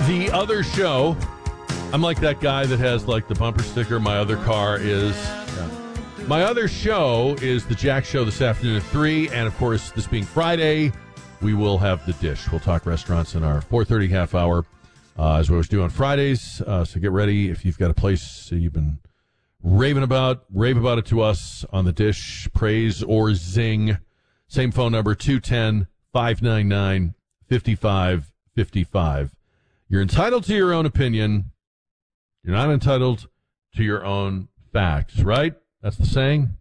The Other Show. I'm like that guy that has like the bumper sticker, my other car is. Yeah. My Other Show is the Jack Show this afternoon at 3. And, of course, this being Friday, we will have The Dish. We'll talk restaurants in our 4:30 half hour, as we always do on Fridays. So get ready. If you've got a place you've been raving about, rave about it to us on The Dish. Praise or zing. Same phone number, 210-599-5555. You're entitled to your own opinion. You're not entitled to your own facts, right? That's the saying.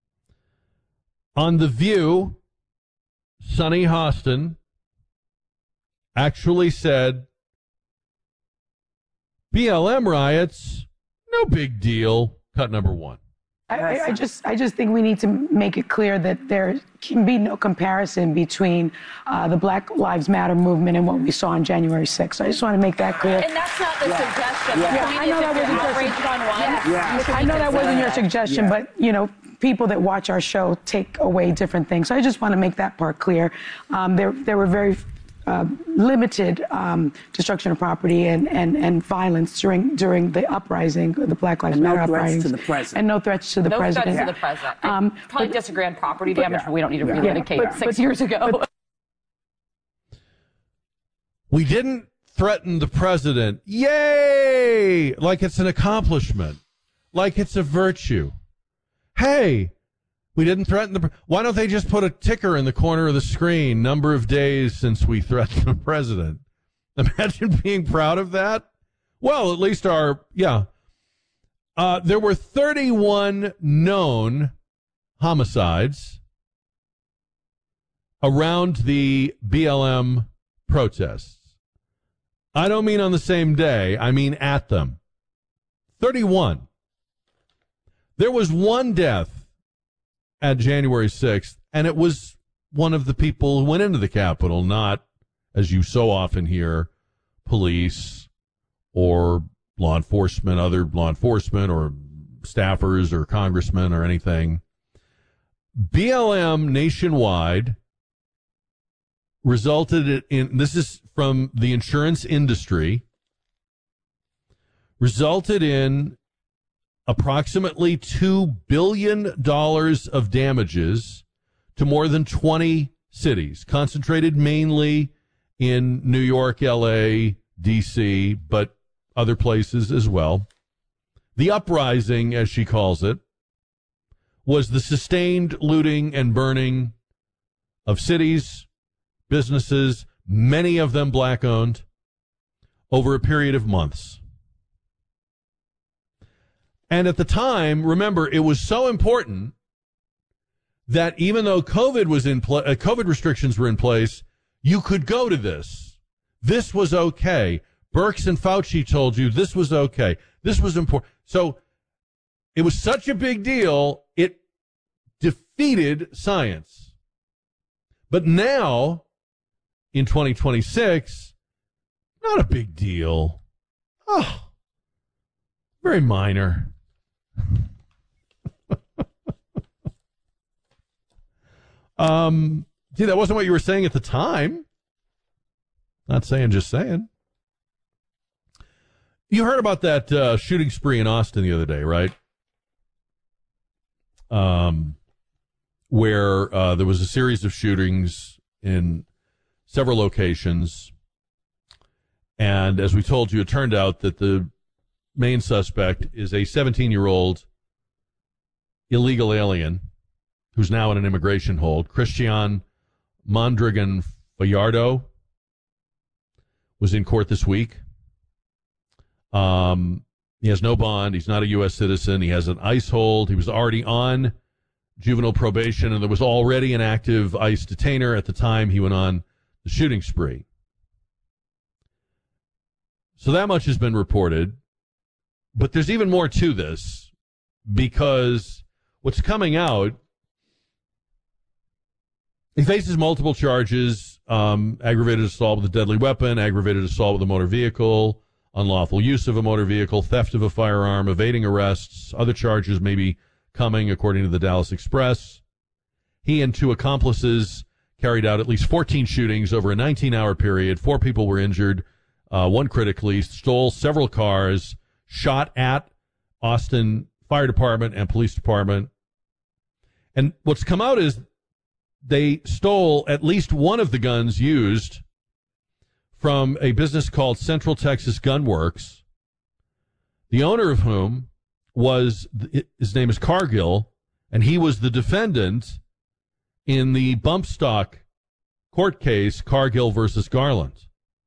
On The View, Sonny Hostin actually said, BLM riots, no big deal. Cut number one. I just think we need to make it clear that there can be no comparison between the Black Lives Matter movement and what we saw on January 6th. I just want to make that clear. And that's not the suggestion. I know that wasn't your suggestion, but, you know, people that watch our show take away different things. So I just want to make that part clear. There were very limited destruction of property and violence during the uprising, the Black Lives Matter uprising. And no threats to the president. No threats to the president. I probably disagree on property damage, but we don't need to relitigate 6 years ago. We didn't threaten the president. Yay! Like it's an accomplishment. Like it's a virtue. Hey, we didn't threaten the... Why don't they just put a ticker in the corner of the screen, number of days since we threatened the president? Imagine being proud of that. Well, at least our... Yeah. There were 31 known homicides around the BLM protests. I don't mean on the same day. I mean at them. 31. There was one death at January 6th, and it was one of the people who went into the Capitol, not, as you so often hear, police or law enforcement, other law enforcement or staffers or congressmen or anything. BLM nationwide resulted in, this is from the insurance industry, resulted in approximately $2 billion of damages to more than 20 cities, concentrated mainly in New York, L.A., D.C., but other places as well. The uprising, as she calls it, was the sustained looting and burning of cities, businesses, many of them black-owned, over a period of months. And at the time, remember, it was so important that even though COVID was in COVID restrictions were in place, you could go to this. This was okay. Birx and Fauci told you this was okay. This was important. So it was such a big deal, it defeated science. But now, in 2026, not a big deal. Oh, very minor. See, that wasn't what you were saying at the time. Not saying, just saying. You heard about that shooting spree in Austin the other day, right? Where there was a series of shootings in several locations. And as we told you, it turned out that the main suspect is a 17-year-old illegal alien who's now in an immigration hold. Christian Mondragon Fallardo was in court this week. He has no bond. He's not a U.S. citizen. He has an ICE hold. He was already on juvenile probation, and there was already an active ICE detainer at the time he went on the shooting spree. So that much has been reported. But there's even more to this, because what's coming out, he faces multiple charges, aggravated assault with a deadly weapon, aggravated assault with a motor vehicle, unlawful use of a motor vehicle, theft of a firearm, evading arrests. Other charges may be coming, according to the Dallas Express. He and two accomplices carried out at least 14 shootings over a 19-hour period. 4 people were injured. one critically, stole several cars, shot at Austin Fire Department and Police Department. And what's come out is they stole at least one of the guns used from a business called Central Texas Gun Works, the owner of whom his name is Cargill, and he was the defendant in the bump stock court case, Cargill versus Garland.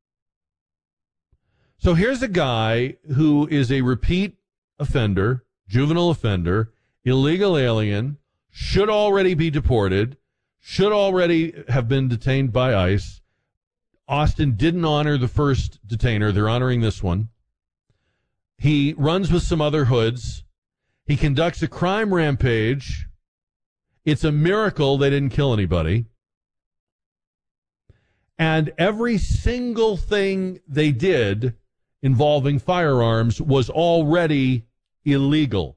So here's a guy who is a repeat offender, juvenile offender, illegal alien, should already be deported, should already have been detained by ICE. Austin didn't honor the first detainer. They're honoring this one. He runs with some other hoods. He conducts a crime rampage. It's a miracle they didn't kill anybody. And every single thing they did involving firearms was already illegal.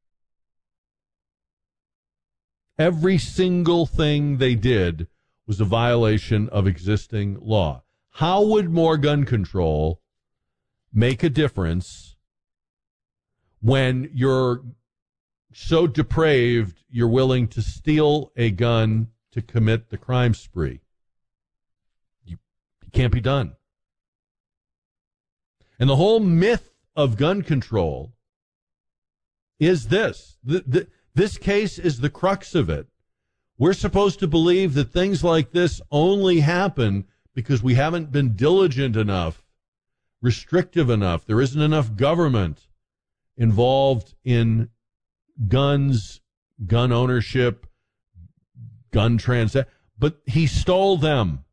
Every single thing they did was a violation of existing law. How would more gun control make a difference when you're so depraved you're willing to steal a gun to commit the crime spree? It can't be done. And the whole myth of gun control is this. This case is the crux of it. We're supposed to believe that things like this only happen because we haven't been diligent enough, restrictive enough. There isn't enough government involved in guns, gun ownership, gun transaction. But he stole them.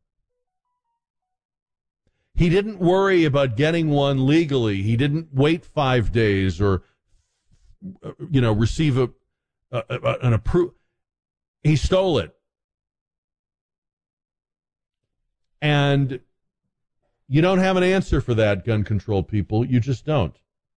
He didn't worry about getting one legally. He didn't wait 5 days or, receive an approval. He stole it. And you don't have an answer for that, gun control people. You just don't.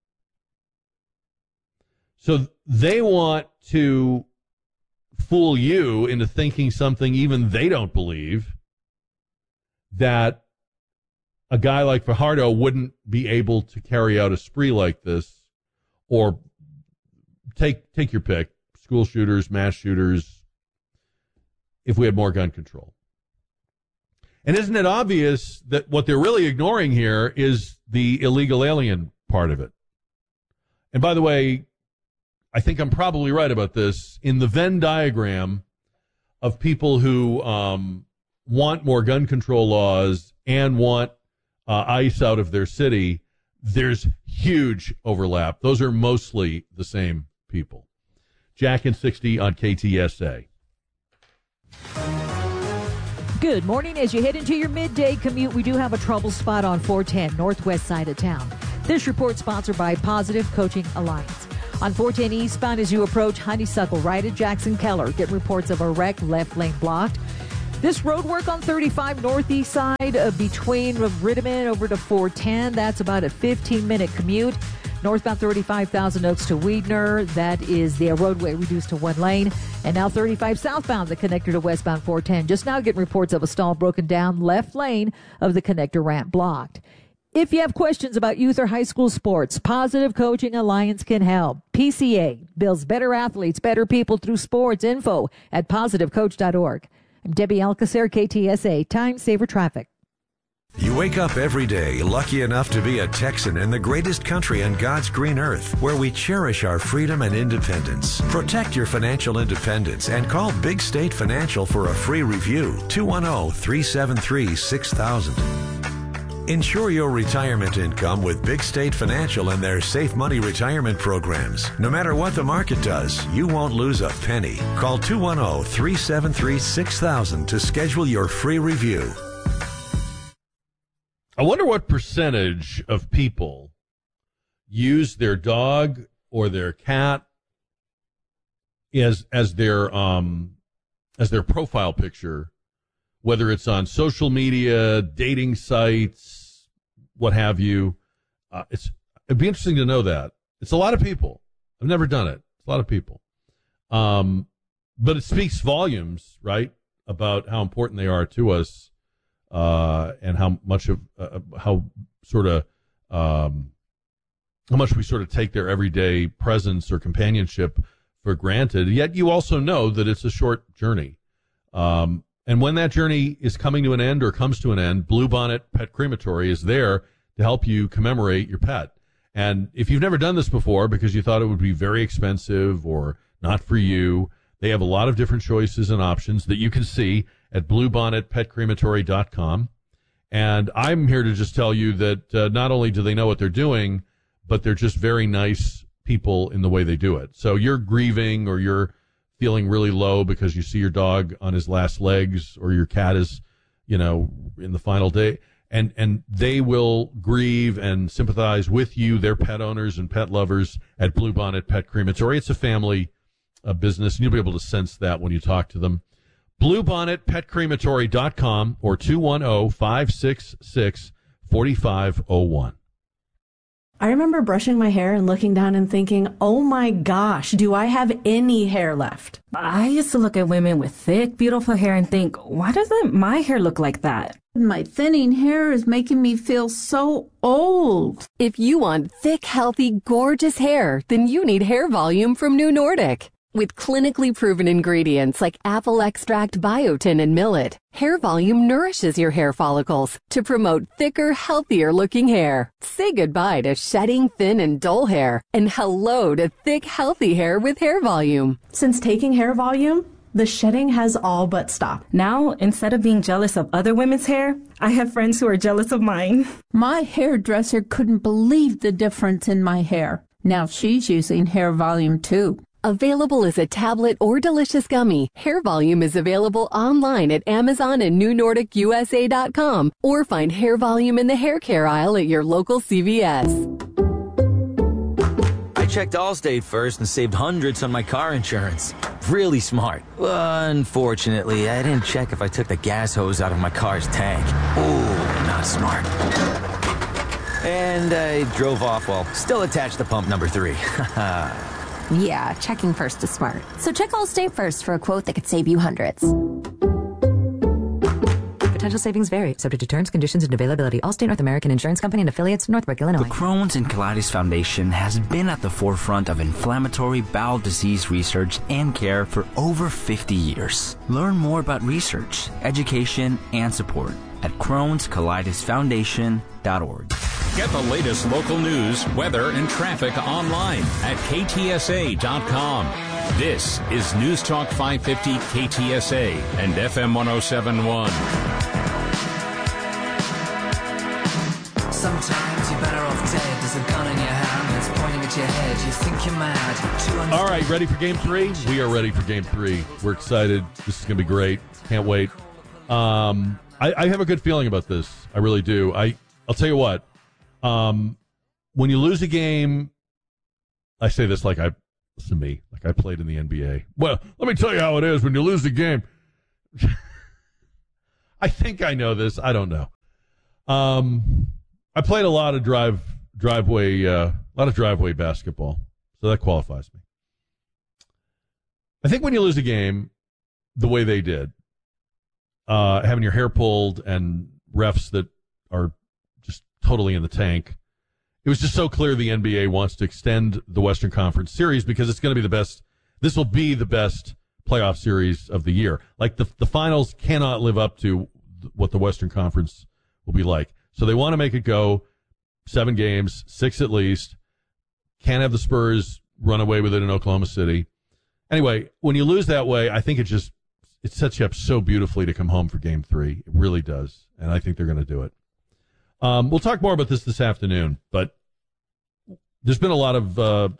So they want to fool you into thinking something even they don't believe, that a guy like Fajardo wouldn't be able to carry out a spree like this, or take your pick, school shooters, mass shooters, if we had more gun control. And isn't it obvious that what they're really ignoring here is the illegal alien part of it? And by the way, I think I'm probably right about this. In the Venn diagram of people who want more gun control laws and want ICE out of their city, there's huge overlap. Those are mostly the same people. Jack and 60 on KTSA. Good morning. As you head into your midday commute, we do have a trouble spot on 410, northwest side of town. This report sponsored by Positive Coaching Alliance. On 410 eastbound, as you approach Honeysuckle, right at Jackson Keller, get reports of a wreck, left lane blocked. This road work on 35 northeast side between Riddiman over to 410. That's about a 15-minute commute. Northbound 35 Thousand Oaks to Weidner. That is the roadway reduced to one lane. And now 35 southbound, the connector to westbound 410. Just now getting reports of a stall broken down, left lane of the connector ramp blocked. If you have questions about youth or high school sports, Positive Coaching Alliance can help. PCA builds better athletes, better people through sports. Info at positivecoach.org. I'm Debbie Alcacer, KTSA, Time Saver Traffic. You wake up every day lucky enough to be a Texan in the greatest country on God's green earth, where we cherish our freedom and independence. Protect your financial independence and call Big State Financial for a free review. 210-373-6000. Ensure your retirement income with Big State Financial and their Safe Money retirement programs. No matter what the market does, you won't lose a penny. Call 210-373-6000 to schedule your free review. I wonder what percentage of people use their dog or their cat as their profile picture, whether it's on social media, dating sites, what have you. It'd be interesting to know that. It's a lot of people. I've never done it. It's a lot of people. But it speaks volumes, right, about how important they are to us. And how much of how sort of take their everyday presence or companionship for granted. Yet you also know that it's a short journey. And when that journey is coming to an end or comes to an end, Bluebonnet Pet Crematory is there to help you commemorate your pet. And if you've never done this before because you thought it would be very expensive or not for you, they have a lot of different choices and options that you can see at bluebonnetpetcrematory.com. And I'm here to just tell you that not only do they know what they're doing, but they're just very nice people in the way they do it. So you're grieving or you're feeling really low because you see your dog on his last legs or your cat is, in the final day. And they will grieve and sympathize with you, their pet owners and pet lovers at Bluebonnet Pet Crematory. It's a family business, and you'll be able to sense that when you talk to them. BluebonnetPetCrematory.com or 210-566-4501. I remember brushing my hair and looking down and thinking, oh my gosh, do I have any hair left? I used to look at women with thick, beautiful hair and think, why doesn't my hair look like that? My thinning hair is making me feel so old. If you want thick, healthy, gorgeous hair, then you need Hair Volume from New Nordic. With clinically proven ingredients like apple extract, biotin, and millet, Hair Volume nourishes your hair follicles to promote thicker, healthier-looking hair. Say goodbye to shedding, thin, and dull hair, and hello to thick, healthy hair with Hair Volume. Since taking Hair Volume, the shedding has all but stopped. Now, instead of being jealous of other women's hair, I have friends who are jealous of mine. My hairdresser couldn't believe the difference in my hair. Now she's using Hair Volume too. Available as a tablet or delicious gummy, Hair Volume is available online at Amazon and NewNordicUSA.com or find Hair Volume in the hair care aisle at your local CVS. I checked Allstate first and saved hundreds on my car insurance. Really smart. Unfortunately, I didn't check if I took the gas hose out of my car's tank. Ooh, not smart. And I drove off while still attached to pump number 3. Yeah, checking first is smart. So check Allstate first for a quote that could save you hundreds. Potential savings vary, subject to terms, conditions, and availability. Allstate North American Insurance Company and affiliates, Northbrook, Illinois. The Crohn's and Colitis Foundation has been at the forefront of inflammatory bowel disease research and care for over 50 years. Learn more about research, education, and support at Crohn'sColitisFoundation.org. Get the latest local news, weather, and traffic online at KTSA.com. This is News Talk 550 KTSA and FM 107.1. Sometimes you're better off dead. There's a gun in your hand. It's pointing at your head. You think you're mad. All right, ready for Game 3? We are ready for Game 3. We're excited. This is going to be great. Can't wait. I have a good feeling about this. I really do. I'll tell you what. When you lose a game, I say this like I played in the NBA. Well, let me tell you how it is when you lose a game. I think I know this. I don't know. I played a lot of driveway basketball, so that qualifies me. I think when you lose a game, the way they did, having your hair pulled and refs that are just totally in the tank, it was just so clear the NBA wants to extend the Western Conference Series because it's going to be the best. This will be the best playoff series of the year. Like the finals cannot live up to what the Western Conference will be like. So they want to make it go 7 games, 6 at least. Can't have the Spurs run away with it in Oklahoma City. Anyway, when you lose that way, I think it sets you up so beautifully to come home for Game 3. It really does, and I think they're going to do it. We'll talk more about this afternoon, but there's been a lot of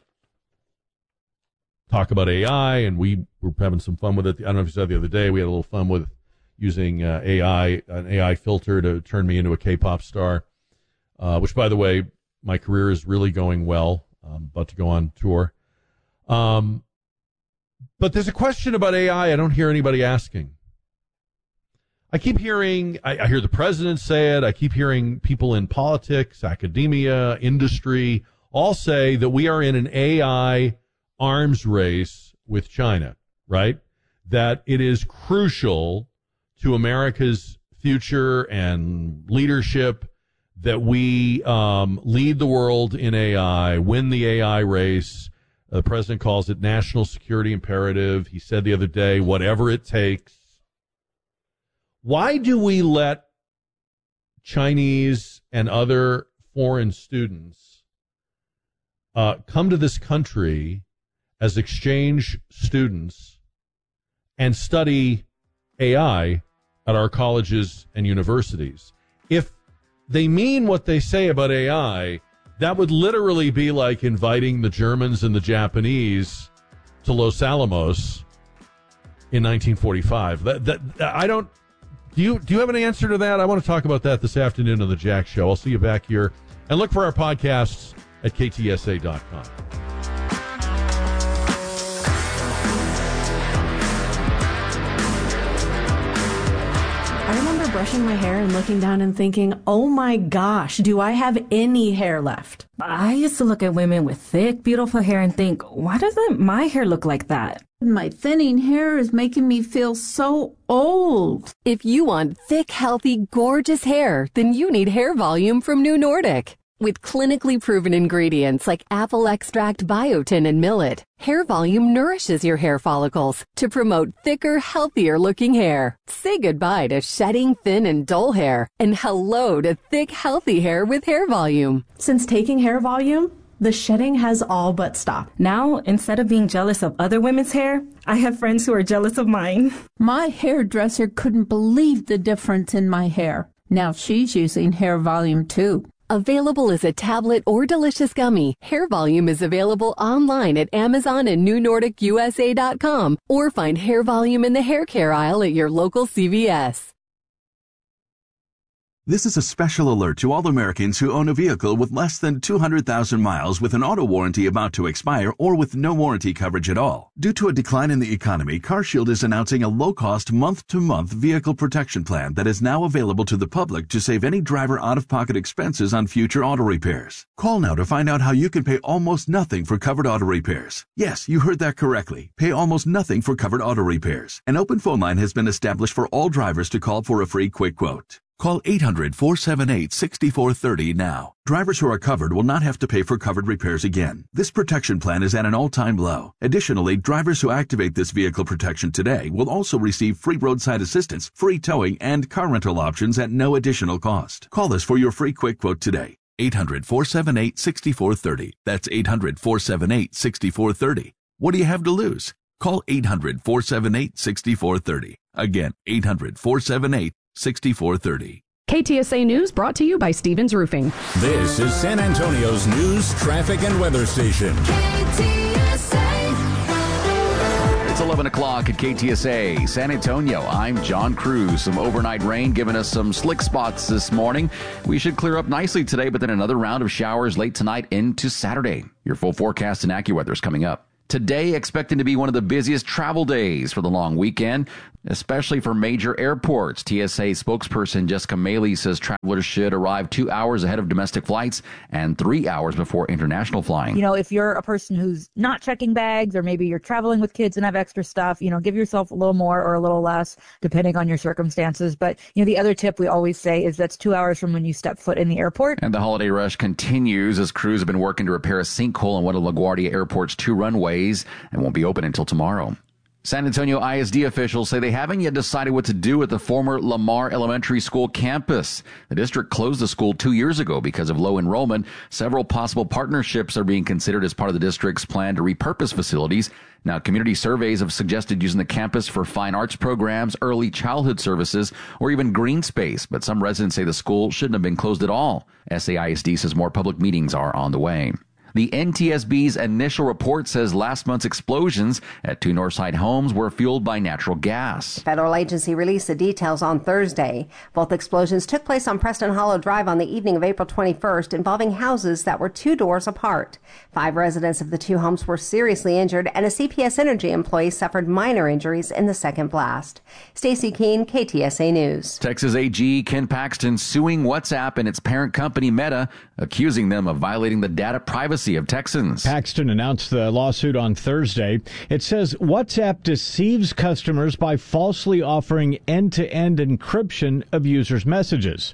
talk about AI, and we were having some fun with it. I don't know if you saw the other day, we had a little fun with using an AI filter to turn me into a K-pop star, which, by the way, my career is really going well. I'm about to go on tour. But there's a question about AI I don't hear anybody asking. I keep hearing, I hear the president say it, I keep hearing people in politics, academia, industry, all say that we are in an AI arms race with China, right? That it is crucial to America's future and leadership that we lead the world in AI, win the AI race. The president calls it national security imperative. He said the other day, whatever it takes. Why do we let Chinese and other foreign students come to this country as exchange students and study AI at our colleges and universities? If they mean what they say about AI, that would literally be like inviting the Germans and the Japanese to Los Alamos in 1945. I don't. Do you have an answer to that? I want to talk about that this afternoon on the Jack Show. I'll see you back here, and look for our podcasts at ktsa.com. I remember brushing my hair and looking down and thinking, oh my gosh, do I have any hair left? I used to look at women with thick, beautiful hair and think, why doesn't my hair look like that? My thinning hair is making me feel so old. If you want thick, healthy, gorgeous hair, then you need Hair Volume from New Nordic. With clinically proven ingredients like apple extract, biotin, and millet, Hair Volume nourishes your hair follicles to promote thicker, healthier-looking hair. Say goodbye to shedding, thin, and dull hair, and hello to thick, healthy hair with Hair Volume. Since taking Hair Volume, the shedding has all but stopped. Now, instead of being jealous of other women's hair, I have friends who are jealous of mine. My hairdresser couldn't believe the difference in my hair. Now she's using Hair Volume too. Available as a tablet or delicious gummy, Hair Volume is available online at Amazon and NewNordicUSA.com, or find Hair Volume in the hair care aisle at your local CVS. This is a special alert to all Americans who own a vehicle with less than 200,000 miles with an auto warranty about to expire or with no warranty coverage at all. Due to a decline in the economy, CarShield is announcing a low-cost month-to-month vehicle protection plan that is now available to the public to save any driver out-of-pocket expenses on future auto repairs. Call now to find out how you can pay almost nothing for covered auto repairs. Yes, you heard that correctly. Pay almost nothing for covered auto repairs. An open phone line has been established for all drivers to call for a free quick quote. Call 800-478-6430 now. Drivers who are covered will not have to pay for covered repairs again. This protection plan is at an all-time low. Additionally, drivers who activate this vehicle protection today will also receive free roadside assistance, free towing, and car rental options at no additional cost. Call us for your free quick quote today. 800-478-6430. That's 800-478-6430. What do you have to lose? Call 800-478-6430. Again, 800-478-6430. KTSA News brought to you by Stevens Roofing. This is San Antonio's news, traffic, and weather station. KTSA. It's 11 o'clock at KTSA San Antonio. I'm John Cruz. Some overnight rain giving us some slick spots this morning. We should clear up nicely today, but then another round of showers late tonight into Saturday. Your full forecast and AccuWeather is coming up. Today, expecting to be one of the busiest travel days for the long weekend, especially for major airports. TSA spokesperson Jessica Maley says travelers should arrive 2 hours ahead of domestic flights and 3 hours before international flying. You know, if you're a person who's not checking bags, or maybe you're traveling with kids and have extra stuff, you know, give yourself a little more or a little less, depending on your circumstances. But, you know, the other tip we always say is that's 2 hours from when you step foot in the airport. And the holiday rush continues as crews have been working to repair a sinkhole on one of LaGuardia Airport's 2 runways and won't be open until tomorrow. San Antonio ISD officials say they haven't yet decided what to do at the former Lamar Elementary School campus. The district closed the school 2 years ago because of low enrollment. Several possible partnerships are being considered as part of the district's plan to repurpose facilities. Now, community surveys have suggested using the campus for fine arts programs, early childhood services, or even green space, but some residents say the school shouldn't have been closed at all. SAISD says more public meetings are on the way. The NTSB's initial report says last month's explosions at 2 Northside homes were fueled by natural gas. The federal agency released the details on Thursday. Both explosions took place on Preston Hollow Drive on the evening of April 21st, involving houses that were 2 doors apart. 5 residents of the 2 homes were seriously injured, and a CPS Energy employee suffered minor injuries in the second blast. Stacey Keene, KTSA News. Texas AG Ken Paxton suing WhatsApp and its parent company Meta, accusing them of violating the data privacy of Texans. Paxton announced the lawsuit on Thursday. It says WhatsApp deceives customers by falsely offering end-to-end encryption of users' messages.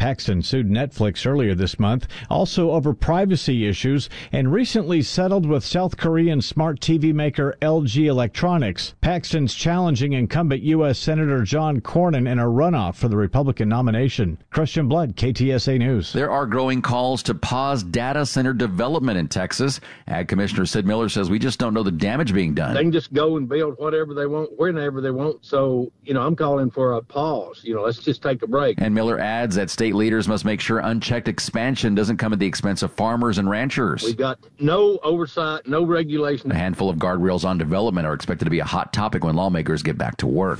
Paxton sued Netflix earlier this month, also over privacy issues, and recently settled with South Korean smart TV maker LG Electronics. Paxton's challenging incumbent U.S. Senator John Cornyn in a runoff for the Republican nomination. Christian Blood, KTSA News. There are growing calls to pause data center development in Texas. Ag Commissioner Sid Miller says we just don't know the damage being done. They can just go and build whatever they want, whenever they want. So, I'm calling for a pause. Let's just take a break. And Miller adds that state leaders must make sure unchecked expansion doesn't come at the expense of farmers and ranchers. We've got no oversight, no regulation. A handful of guardrails on development are expected to be a hot topic when lawmakers get back to work.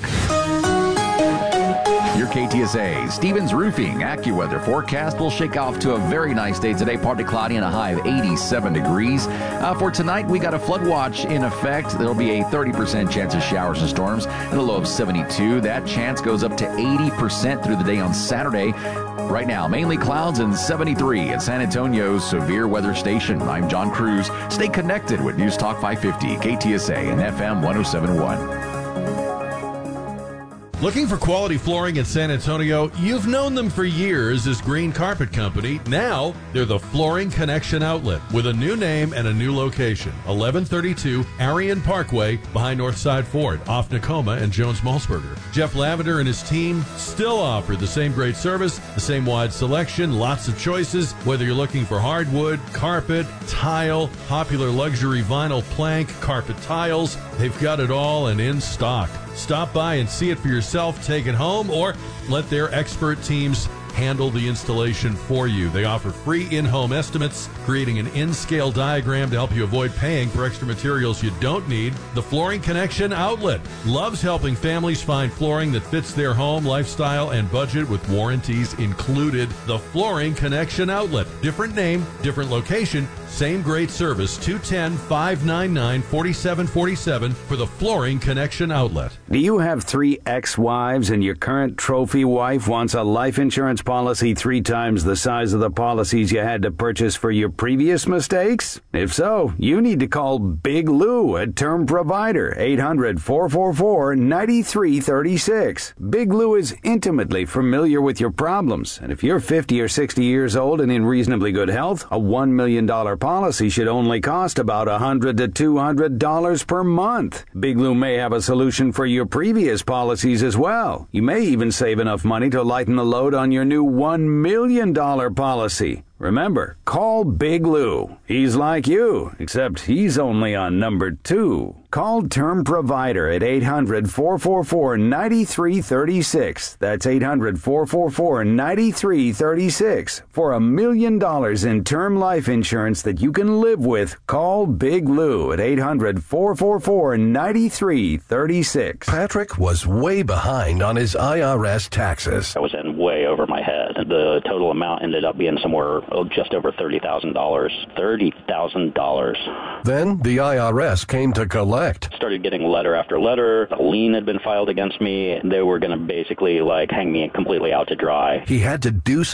Your KTSA Stevens Roofing AccuWeather forecast will shake off to a very nice day today, partly cloudy and a high of 87 degrees. For tonight, we got a flood watch in effect. There'll be a 30% chance of showers and storms and a low of 72. That chance goes up to 80% through the day on Saturday. Right now, mainly clouds and 73 at San Antonio's severe weather station. I'm John Cruz. Stay connected with News Talk 550, KTSA and FM 107.1. Looking for quality flooring in San Antonio? You've known them for years as Green Carpet Company. Now, they're the Flooring Connection Outlet with a new name and a new location. 1132 Arion Parkway behind Northside Ford, off Nakoma and Jones-Malsberger. Jeff Lavender and his team still offer the same great service, the same wide selection, lots of choices, whether you're looking for hardwood, carpet, tile, popular luxury vinyl plank, carpet tiles. They've got it all and in stock. Stop by and see it for yourself, take it home, or let their expert teams handle the installation for you. They offer free in-home estimates, creating an in-scale diagram to help you avoid paying for extra materials you don't need. The Flooring Connection Outlet loves helping families find flooring that fits their home, lifestyle, and budget with warranties included. The Flooring Connection Outlet. Different name, different location, same great service. 210-599-4747 for the Flooring Connection Outlet. Do you have 3 ex-wives and your current trophy wife wants a life insurance policy 3 times the size of the policies you had to purchase for your previous mistakes? If so, you need to call Big Lou at Term Provider, 800-444-9336. Big Lou is intimately familiar with your problems, and if you're 50 or 60 years old and in reasonably good health, a $1 million policy should only cost about $100 to $200 per month. Big Lou may have a solution for your previous policies as well. You may even save enough money to lighten the load on your new $1 million policy. Remember, call Big Lou. He's like you, except he's only on number 2. Call Term Provider at 800-444-9336. That's 800-444-9336. For $1 million in term life insurance that you can live with, call Big Lou at 800-444-9336. Patrick was way behind on his IRS taxes. I was in way over my head. The total amount ended up being somewhere just over $30,000. $30,000. Then the IRS came to collect. Started getting letter after letter. A lien had been filed against me. They were going to basically hang me completely out to dry. He had to do